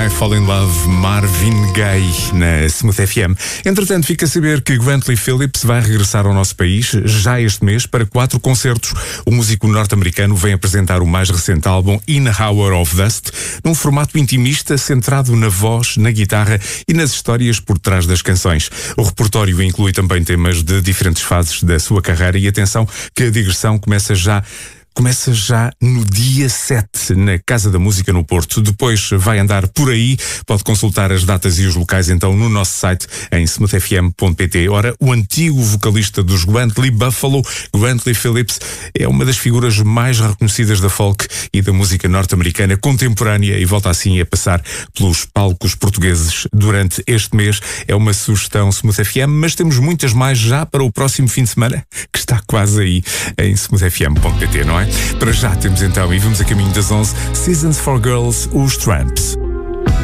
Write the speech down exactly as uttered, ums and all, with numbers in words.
I Fall in Love, Marvin Gaye, na Smooth F M. Entretanto, fica a saber que Brantley Phillips vai regressar ao nosso país já este mês para quatro concertos. O músico norte-americano vem apresentar o mais recente álbum In a Hour of Dust, num formato intimista centrado na voz, na guitarra e nas histórias por trás das canções. O repertório inclui também temas de diferentes fases da sua carreira e atenção que a digressão começa já Começa já no dia sete, na Casa da Música no Porto. Depois vai andar por aí. Pode consultar as datas e os locais então no nosso site em smooth f m ponto p t. Ora, o antigo vocalista dos Brantley Buffalo, Brantley Phillips, é uma das figuras mais reconhecidas da folk e da música norte-americana contemporânea e volta assim a passar pelos palcos portugueses durante este mês. É uma sugestão Smooth F M, mas temos muitas mais já para o próximo fim de semana, que está quase aí em smooth f m ponto p t, não é? Para já temos então, e vamos a caminho das onze, Seasons for Girls, os Tramps.